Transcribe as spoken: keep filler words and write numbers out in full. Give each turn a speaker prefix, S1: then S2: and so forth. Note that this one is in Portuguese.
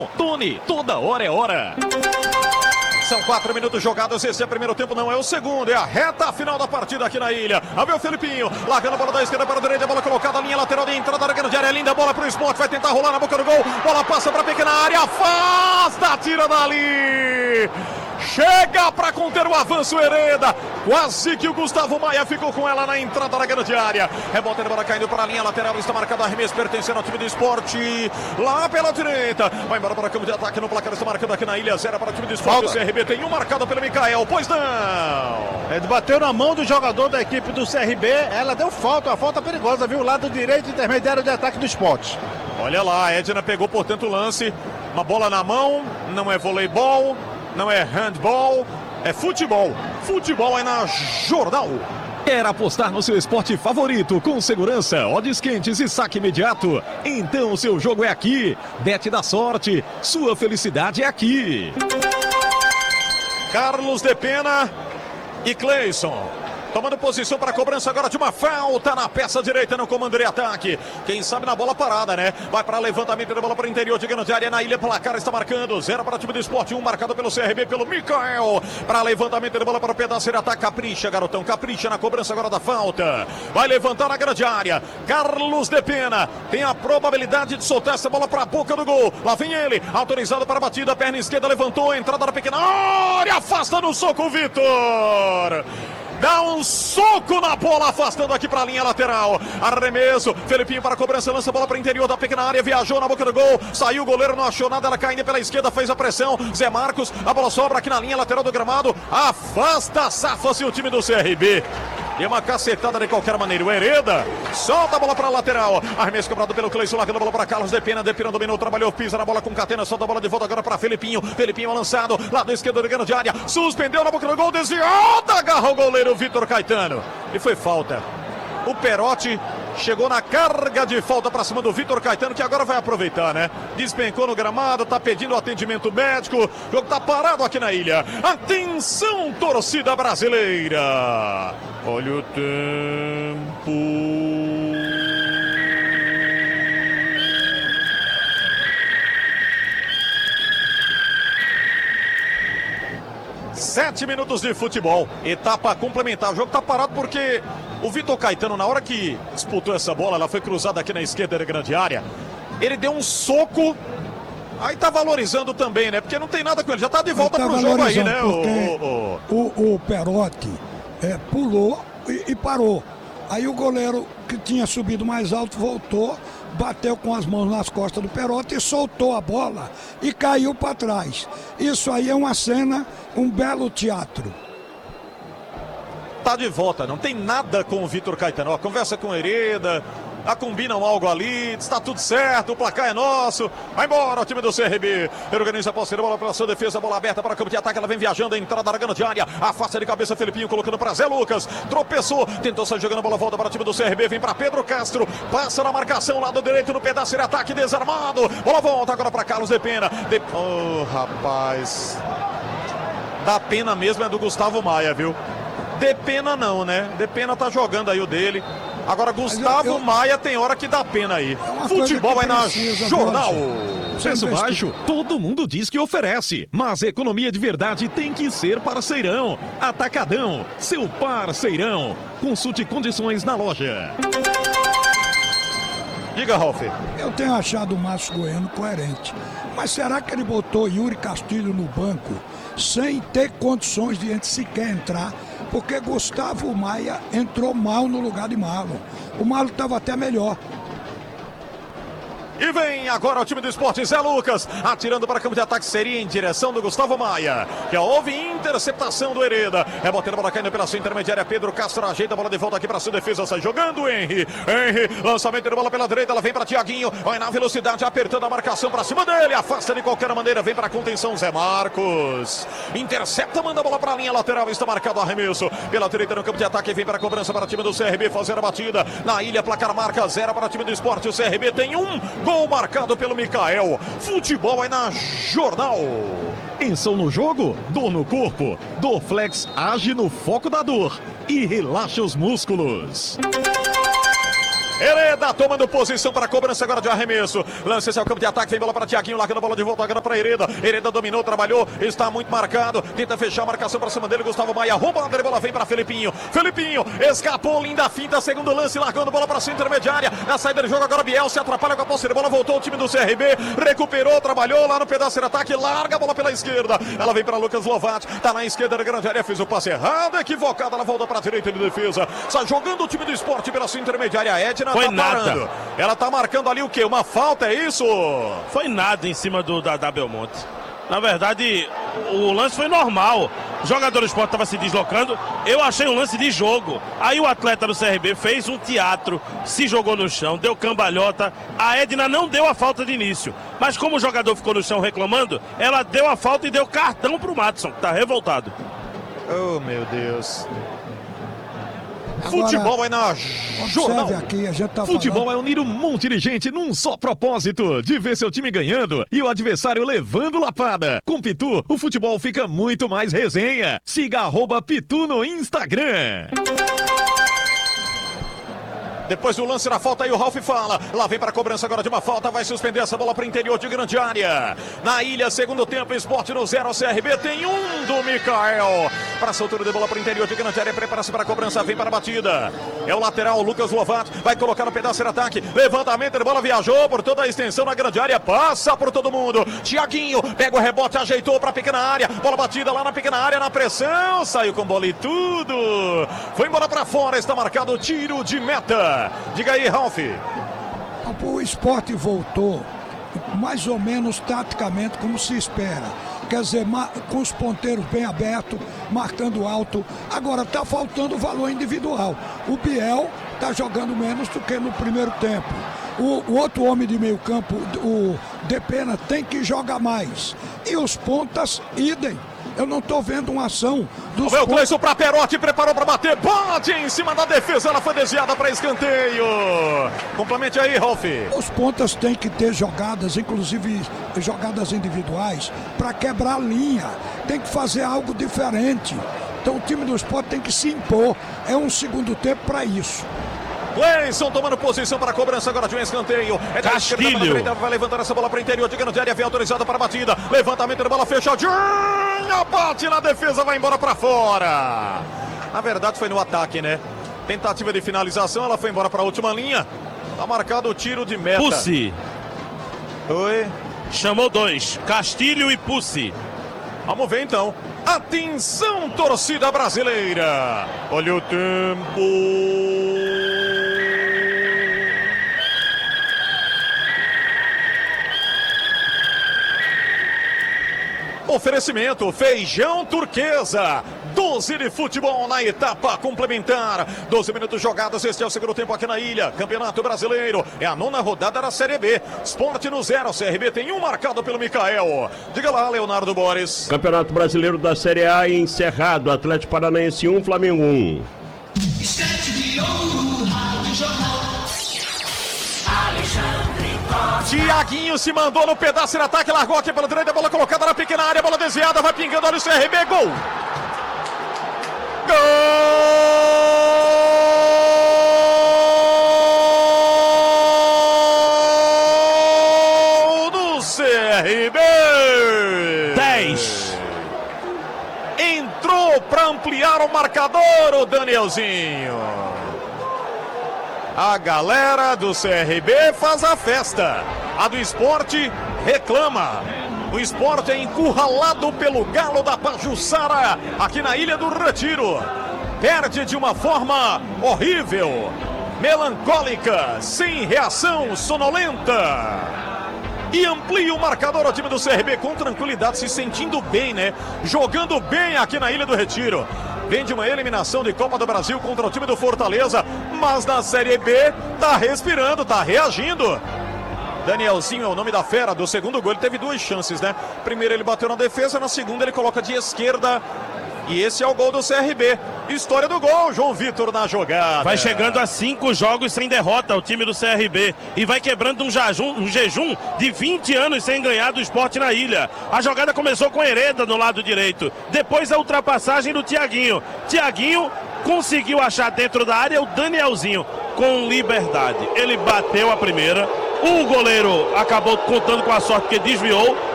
S1: Tony, toda hora é hora.
S2: São quatro minutos jogados, esse é o primeiro tempo, não é o segundo, é a reta final da partida aqui na ilha. Abriu o Felipinho, largando a bola da esquerda para a direita, a bola colocada, linha lateral de entrada da grande área, linda bola para o Sport, vai tentar rolar na boca do gol, bola passa para a pequena área, afasta, tira dali. Chega para conter o avanço Hereda. Quase que o Gustavo Maia ficou com ela na entrada da grande área. Rebote de bola caindo para a linha lateral. Está marcado arremesso pertencendo ao time do Sport. Lá pela direita. Vai embora para o campo de ataque no placar. Está marcando aqui na ilha. Zero para o time do Sport. O C R B tem um marcado pelo Mikael. Pois não.
S3: Ele bateu na mão do jogador da equipe do C R B. Ela deu falta. Uma falta perigosa, viu? Lado direito intermediário de ataque do Sport.
S2: Olha lá. A Edna pegou, portanto, o lance. Uma bola na mão. Não é voleibol. Não é handball, é futebol. Futebol é na Jornal.
S1: Quer apostar no seu esporte favorito com segurança, odds quentes e saque imediato? Então o seu jogo é aqui. Bet da sorte, sua felicidade é aqui.
S2: Carlos de Pena e Cleison. Tomando posição para a cobrança agora de uma falta na peça direita no comando de ataque. Quem sabe na bola parada, né? Vai para levantamento da bola para o interior de grande área. Na ilha, placar está marcando. Zero para o time do Sport. Um marcado pelo C R B, pelo Mikael. Para levantamento da bola para o pedaço de ataque. Capricha, garotão. Capricha na cobrança agora da falta. Vai levantar na grande área. Carlos de Pena tem a probabilidade de soltar essa bola para a boca do gol. Lá vem ele. Autorizado para a batida. Perna esquerda levantou. Entrada na pequena área. Afasta no soco, Vitor. Dá um soco na bola, afastando aqui para a linha lateral. Arremesso, Felipinho para a cobrança, lança a bola para o interior da pequena área, viajou na boca do gol, saiu o goleiro, não achou nada, ela caindo pela esquerda, fez a pressão. Zé Marcos, a bola sobra aqui na linha lateral do gramado, afasta, safa-se o time do C R B. E uma cacetada de qualquer maneira. O Hereda solta a bola para a lateral. Arremesso cobrado pelo Cleison, largando a bola para Carlos de Pena. De Pena dominou, trabalhou, pisa na bola com Catena. Solta a bola de volta agora para Felipinho. Felipinho lançado, lado esquerdo, ligando de área. Suspendeu na boca do gol, desviada. Agarra o goleiro Vitor Caetano. E foi falta. O Perotti chegou na carga de falta para cima do Vitor Caetano, que agora vai aproveitar, né? Despencou no gramado, tá pedindo atendimento médico. O jogo tá parado aqui na ilha. Atenção, torcida brasileira. Olha o tempo. Sete minutos de futebol, etapa complementar. O jogo tá parado porque o Vitor Caetano, na hora que disputou essa bola, ela foi cruzada aqui na esquerda da grande área. Ele deu um soco. Aí tá valorizando também, né? Porque não tem nada com ele. Já tá de volta
S4: tá
S2: pro jogo aí, né?
S4: O,
S2: o,
S4: o... o Perotti é, pulou e, e parou. Aí o goleiro que tinha subido mais alto voltou, bateu com as mãos nas costas do Perotti e soltou a bola e caiu para trás. Isso aí é uma cena, um belo teatro.
S2: Tá de volta, não tem nada com o Vitor Caetano. Ó, conversa com o Hereda, a combinam algo ali, está tudo certo, o placar é nosso. Vai embora o time do C R B. Ele organiza a posse de bola pela sua defesa, bola aberta para o campo de ataque, ela vem viajando, a entrada da grande área, afasta de cabeça Felipinho, colocando para Zé Lucas, tropeçou, tentou sair jogando a bola, volta para o time do C R B, vem para Pedro Castro, passa na marcação, lado direito no pedaço de ataque, desarmado, bola volta agora para Carlos de Pena. De... Oh, rapaz, dá pena mesmo é do Gustavo Maia, viu? De Pena não, né? De Pena tá jogando aí o dele. Agora, Gustavo eu, eu... Maia tem hora que dá pena aí. É futebol é na Jornal.
S1: Preço baixo, todo mundo diz que oferece. Mas economia de verdade tem que ser parceirão. Atacadão, seu parceirão. Consulte condições na loja.
S2: Diga, Ralf.
S4: Eu tenho achado o Márcio Goiano coerente. Mas será que ele botou Yuri Castilho no banco sem ter condições de sequer entrar? Porque Gustavo Maia entrou mal no lugar de Marlon. O Marlon estava até melhor.
S2: E vem agora o time do Sport, Zé Lucas, atirando para campo de ataque, seria em direção do Gustavo Maia. Que houve interceptação do Hereda. Rebotando a bola caindo pela sua intermediária. Pedro Castro ajeita a bola de volta aqui para sua defesa. Sai jogando Henry. Henry, lançamento de bola pela direita. Ela vem para Tiaguinho. Vai na velocidade, apertando a marcação para cima dele. Afasta de qualquer maneira. Vem para a contenção Zé Marcos. Intercepta, manda a bola para a linha lateral. Está marcado o arremesso. Pela direita no campo de ataque. Vem para a cobrança para o time do C R B fazer a batida. Na ilha, placar marca zero para o time do Sport. O C R B tem um gol marcado pelo Mikael. Futebol é na Jornal.
S1: Tensão no jogo? Dor no corpo? Dorflex age no foco da dor e relaxa os músculos.
S2: Hereda tomando posição para a cobrança agora de arremesso. Lance esse é o campo de ataque, vem bola para Tiaguinho, largando a bola de volta agora para Hereda. Hereda dominou, trabalhou, está muito marcado. Tenta fechar a marcação para cima dele, Gustavo Maia. Rouba a bola, vem para Felipinho. Felipinho escapou, linda finta, segundo lance, largando a bola para sua intermediária. Na saída do jogo agora Biel se atrapalha com a posse de bola, voltou o time do C R B, recuperou, trabalhou lá no pedaço de ataque, larga a bola pela esquerda. Ela vem para Lucas Lovatti, tá na esquerda da grande área, fez o passe errado, equivocada, ela volta para a direita de defesa. Está jogando o time do Sport pela sua intermediária. A Edna
S5: Foi
S2: tá
S5: nada.
S2: parando. Ela tá marcando ali o quê? Uma falta, é isso?
S5: Foi nada em cima do da, da Belmonte. Na verdade, o lance foi normal. O jogador do Sport estava se deslocando. Eu achei um lance de jogo. Aí o atleta do C R B fez um teatro, se jogou no chão, deu cambalhota. A Edna não deu a falta de início. Mas como o jogador ficou no chão reclamando, ela deu a falta e deu cartão pro Matson, que tá revoltado.
S2: Oh, meu Deus.
S4: Agora,
S2: Futebol é na jornal.
S4: Observe aqui, a gente tá
S1: Futebol
S4: falando...
S1: é unir um monte de gente num só propósito, de ver seu time ganhando e o adversário levando lapada. Com Pitu, o futebol fica muito mais resenha. Siga arroba Pitu no Instagram.
S2: Depois do lance na falta aí o Ralf fala. Lá vem para a cobrança agora de uma falta. Vai suspender essa bola para o interior de grande área. Na ilha, segundo tempo, Sport no zero. C R B tem um do Mikael. Para a soltura de bola para o interior de grande área. Prepara-se para a cobrança. Vem para a batida. É o lateral, o Lucas Lovatti. Vai colocar no pedaço de ataque. Levantamento de bola. Viajou por toda a extensão na grande área. Passa por todo mundo. Tiaguinho pega o rebote. Ajeitou para a pequena área. Bola batida lá na pequena área. Na pressão. Saiu com bola e tudo. Foi embora para fora. Está marcado o tiro de meta. Diga aí, Ralf.
S4: O Sport voltou mais ou menos taticamente como se espera. Quer dizer, com os ponteiros bem abertos, marcando alto. Agora está faltando valor individual. O Biel está jogando menos do que no primeiro tempo. O, o outro homem de meio campo, o Depena, tem que jogar mais. E os pontas, idem. Eu não estou vendo uma ação dos
S2: pontos. O Cleison para Perotti, preparou para bater, bate em cima da defesa, ela foi desviada para escanteio. Complemente aí, Ralf.
S4: Os pontas têm que ter jogadas, inclusive jogadas individuais, para quebrar a linha. Tem que fazer algo diferente. Então o time do Sport tem que se impor. É um segundo tempo para isso.
S2: Cleison tomando posição para a cobrança agora de um escanteio. É da esquerda para a direita, vai levantar essa bola para o interior de grande área, vem autorizada para a batida. Levantamento de bola fechadinha, bate na defesa, vai embora para fora. Na verdade foi no ataque, né? Tentativa de finalização, ela foi embora para a última linha. Tá marcado o tiro de meta.
S5: Pussi.
S2: Oi.
S5: Chamou dois, Castilho e Pussi.
S2: Vamos ver então. Atenção, torcida brasileira. Olha o tempo. Oferecimento Feijão Turquesa. doze de futebol na etapa complementar. doze minutos jogados. Este é o segundo tempo aqui na ilha. Campeonato Brasileiro. É a nona rodada da Série B. Sport no zero. C R B tem um marcado pelo Mikael. Diga lá, Leonardo Boris.
S6: Campeonato Brasileiro da Série A encerrado. Atlético Paranaense um, Flamengo um.
S2: Tiaguinho se mandou no pedaço de ataque, largou aqui pela direita, bola colocada na pequena área, bola desviada, vai pingando, olha o C R B, gol! Gol do C R B!
S5: dez.
S2: Entrou para ampliar o marcador o Danielzinho. A galera do C R B faz a festa. A do Sport reclama. O Sport é encurralado pelo Galo da Pajuçara aqui na Ilha do Retiro. Perde de uma forma horrível, melancólica, sem reação, sonolenta. E amplia o marcador ao time do C R B com tranquilidade, se sentindo bem, né? Jogando bem aqui na Ilha do Retiro. Vem de uma eliminação de Copa do Brasil contra o time do Fortaleza, mas na Série B tá respirando, tá reagindo. Danielzinho é o nome da fera do segundo gol, ele teve duas chances, né? Primeiro ele bateu na defesa, na segunda ele coloca de esquerda. E esse é o gol do C R B. História do gol, João Vitor na jogada.
S5: Vai chegando a cinco jogos sem derrota o time do C R B. E vai quebrando um jejum, um jejum de vinte anos sem ganhar do Sport na ilha. A jogada começou com Hereda no lado direito. Depois a ultrapassagem do Tiaguinho. Tiaguinho conseguiu achar dentro da área o Danielzinho. com liberdade. Ele bateu a primeira, o goleiro acabou contando com a sorte que desviou.